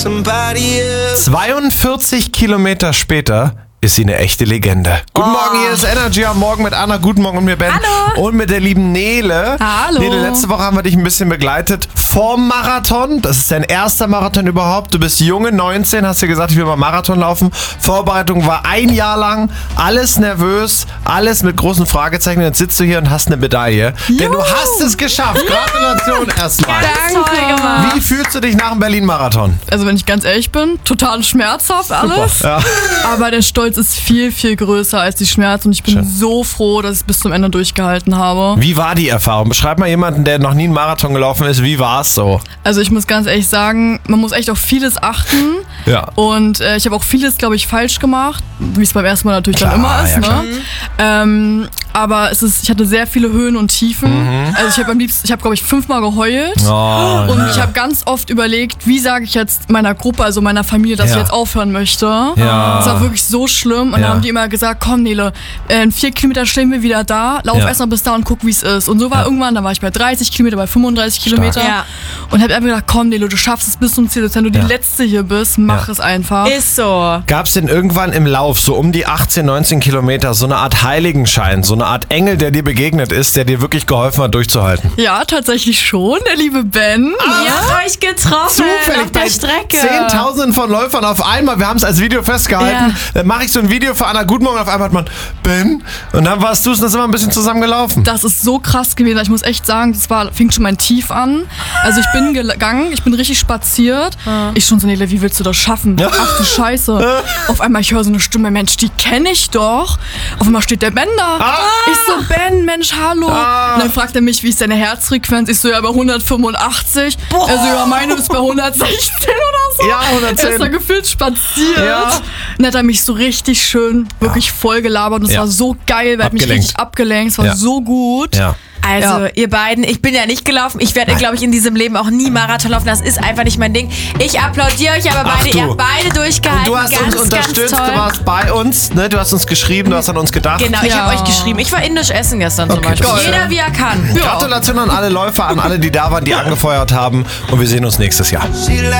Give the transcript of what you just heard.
42 Kilometer später ist sie eine echte Legende. Guten Morgen, hier ist Energy am Morgen mit Anna. Guten Morgen und mir Ben. Hallo. Und mit der lieben Nele. Hallo. Nele, letzte Woche haben wir dich ein bisschen begleitet vorm Marathon. Das ist dein erster Marathon überhaupt. Du bist junge, 19, hast dir gesagt, ich will mal Marathon laufen. Vorbereitung war 1 Jahr lang. Alles nervös, alles mit großen Fragezeichen. Jetzt sitzt du hier und hast eine Medaille. Denn du hast es geschafft. Gratulation erstmal. Danke. Wie fühlst du dich nach dem Berlin-Marathon? Also wenn ich ganz ehrlich bin, total schmerzhaft alles. Ja. Aber der Stolz ist viel, viel größer als die Schmerzen und ich bin so froh, dass ich es bis zum Ende durchgehalten habe. Wie war die Erfahrung? Beschreib mal jemanden, der noch nie einen Marathon gelaufen ist. Wie war es so? Also ich muss ganz ehrlich sagen, man muss echt auf vieles achten. Ja. Und ich habe auch vieles, glaube ich, falsch gemacht, wie es beim ersten Mal natürlich Klar, dann immer ist. ja, Ne? Aber ich hatte sehr viele Höhen und Tiefen. Also ich habe, glaube ich, 5-mal geheult. Und ich habe ganz oft überlegt, wie sage ich jetzt meiner Gruppe, also meiner Familie, dass ich jetzt aufhören möchte. Ja. Das war wirklich so schlimm. Und dann haben die immer gesagt, komm Nele, in 4 Kilometer stehen wir wieder da, lauf erst mal bis da und guck, wie es ist. Und so war irgendwann, dann war ich bei 30 Kilometer, bei 35 Kilometer. Ja. Und habe einfach gedacht, komm Nele, du schaffst es bis zum Ziel. Wenn du die Letzte hier bist, mach es einfach. Ist so. Gab es denn irgendwann im Lauf, so um die 18, 19 Kilometer, so eine Art Heiligenschein, so eine Art Engel, der dir begegnet ist, der dir wirklich geholfen hat, durchzuhalten? Ja, tatsächlich schon, der liebe Ben. Ihr habt euch getroffen Zufällig auf der bei Strecke. Zehntausenden von Läufern auf einmal. Wir haben es als Video festgehalten. Dann mache ich so ein Video für Anna. Guten Morgen, auf einmal hat man Ben. Und dann warst du es, dann sind wir ein bisschen zusammen gelaufen. Das ist so krass gewesen. Ich muss echt sagen, fing schon mein Tief an. Also ich bin gegangen, ich bin richtig spaziert. Ich schon so, Nele, wie willst du das schaffen? Ach du Scheiße. Auf einmal, ich höre so eine Stimme, Mensch, die kenne ich doch. Auf einmal steht der Ben da. Ich so, Ben, Mensch, hallo. Und dann fragt er mich, wie ist deine Herzfrequenz? Ich so, ja, bei 185. Also ja, meine ist bei 116 oder so. Ja, 110. Er ist da gefühlt spaziert. Ja. Und dann hat er mich so richtig schön, wirklich voll gelabert. Und es war so geil, weil er mich richtig abgelenkt. Es war so gut. Ja. Also, ihr beiden, ich bin ja nicht gelaufen. Ich werde, glaube ich, in diesem Leben auch nie Marathon laufen. Das ist einfach nicht mein Ding. Ich applaudiere euch aber beide. Ihr habt beide durchgehalten. Und du hast uns unterstützt, du warst bei uns, ne? Du hast uns geschrieben, du hast an uns gedacht. Genau, ich habe euch geschrieben. Ich war indisch essen gestern zum Beispiel. toll. Jeder wie er kann. Gratulation an alle Läufer, an alle, die da waren, die angefeuert haben. Und wir sehen uns nächstes Jahr.